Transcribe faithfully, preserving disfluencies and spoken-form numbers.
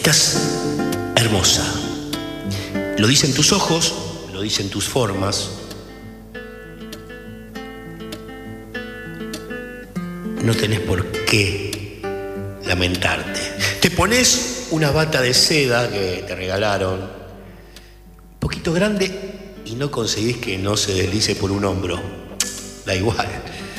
Estás hermosa. Lo dicen tus ojos, lo dicen tus formas. No tenés por qué lamentarte. Te pones una bata de seda que te regalaron, un poquito grande, y no conseguís que no se deslice por un hombro. Da igual.